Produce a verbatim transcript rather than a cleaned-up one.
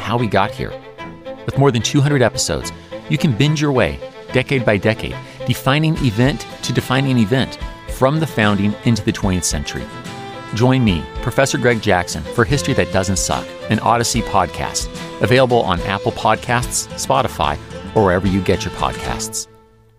how we got here. With more than two hundred episodes, you can binge your way, decade by decade, defining event to defining event, from the founding into the twentieth century. Join me, Professor Greg Jackson, for History That Doesn't Suck, an Odyssey podcast, available on Apple Podcasts, Spotify, or wherever you get your podcasts.